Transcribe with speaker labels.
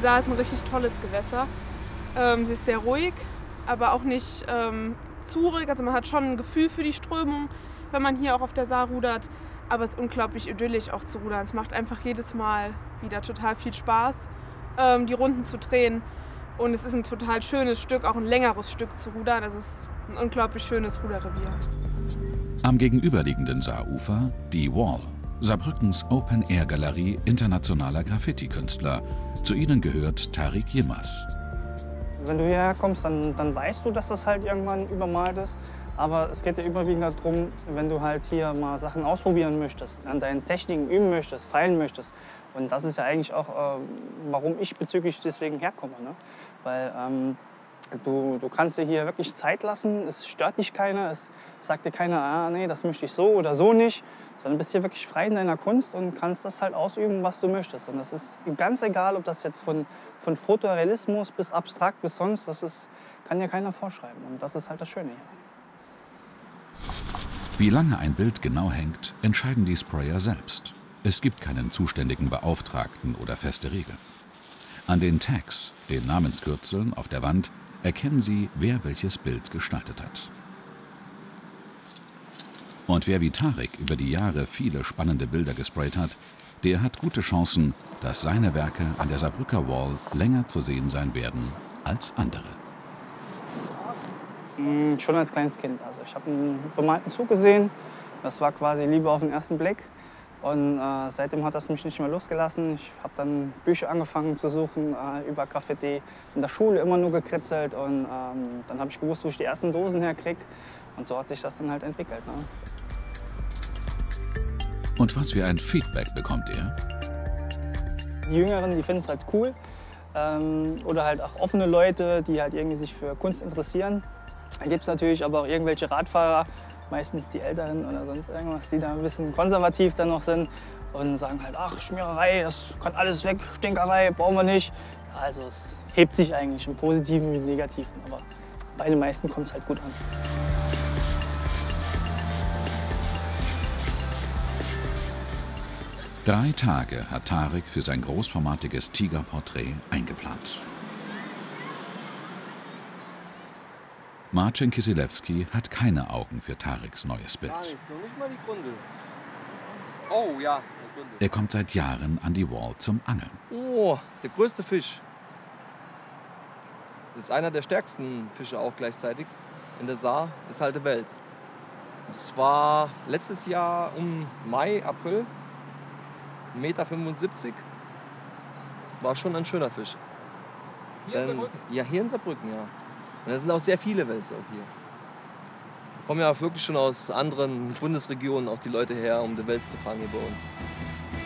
Speaker 1: Saar ist ein richtig tolles Gewässer. Sie ist sehr ruhig, aber auch nicht zu ruhig. Also man hat schon ein Gefühl für die Strömung, wenn man hier auch auf der Saar rudert. Aber es ist unglaublich idyllisch auch zu rudern. Es macht einfach jedes Mal wieder total viel Spaß, die Runden zu drehen. Und es ist ein total schönes Stück, auch ein längeres Stück zu rudern. Also es ist ein unglaublich schönes Ruderrevier.
Speaker 2: Am gegenüberliegenden Saarufer die Wall, Saarbrückens Open-Air-Galerie internationaler Graffiti-Künstler. Zu ihnen gehört Tarık Yılmaz.
Speaker 3: Wenn du hierher kommst, dann weißt du, dass das halt irgendwann übermalt ist. Aber es geht ja überwiegend darum, wenn du halt hier mal Sachen ausprobieren möchtest, an deinen Techniken üben möchtest, feilen möchtest. Und das ist ja eigentlich auch, warum ich bezüglich deswegen herkomme. Ne? Weil du kannst dir hier wirklich Zeit lassen, es stört dich keiner, es sagt dir keiner, ah, nee, das möchte ich so oder so nicht. Sondern bist hier wirklich frei in deiner Kunst und kannst das halt ausüben, was du möchtest. Und das ist ganz egal, ob das jetzt von Fotorealismus bis abstrakt bis sonst, kann ja keiner vorschreiben. Und das ist halt das Schöne hier.
Speaker 2: Wie lange ein Bild genau hängt, entscheiden die Sprayer selbst. Es gibt keinen zuständigen Beauftragten oder feste Regeln. An den Tags, den Namenskürzeln auf der Wand, erkennen Sie, wer welches Bild gestaltet hat. Und wer wie Tarık über die Jahre viele spannende Bilder gesprayt hat, der hat gute Chancen, dass seine Werke an der Saarbrücker Wall länger zu sehen sein werden als andere.
Speaker 3: Schon als kleines Kind. Also ich habe einen bemalten Zug gesehen. Das war quasi Liebe auf den ersten Blick. Und seitdem hat das mich nicht mehr losgelassen. Ich habe dann Bücher angefangen zu suchen über Graffiti. In der Schule immer nur gekritzelt. Und dann habe ich gewusst, wo ich die ersten Dosen herkriege. Und so hat sich das dann halt entwickelt. Ne?
Speaker 2: Und was für ein Feedback bekommt er?
Speaker 3: Die Jüngeren, die finden es halt cool. Oder halt auch offene Leute, die halt irgendwie sich für Kunst interessieren. Da gibt es natürlich aber auch irgendwelche Radfahrer, meistens die Älteren oder sonst irgendwas, die da ein bisschen konservativ dann noch sind und sagen halt, ach, Schmiererei, das kann alles weg, Stinkerei, brauchen wir nicht. Ja, also es hebt sich eigentlich im Positiven wie im Negativen, aber bei den meisten kommt es halt gut an.
Speaker 2: Drei Tage hat Tarık für sein großformatiges Tigerporträt eingeplant. Marcin Kisielewski hat keine Augen für Tarıks neues Bild.
Speaker 4: Gar nichts, noch nicht mal die Grundel. Oh ja, die Grundel.
Speaker 2: Er kommt seit Jahren an die Wall zum Angeln.
Speaker 4: Oh, der größte Fisch. Das ist einer der stärksten Fische auch gleichzeitig in der Saar, ist halt der Wels. Das war letztes Jahr um Mai, April, 1,75 Meter. War schon ein schöner Fisch.
Speaker 5: Hier in Saarbrücken?
Speaker 4: Ja, hier in Saarbrücken, ja. Und da sind auch sehr viele Welse auch hier. Kommen ja auch wirklich schon aus anderen Bundesregionen auch die Leute her, um den Wels zu fangen hier bei uns.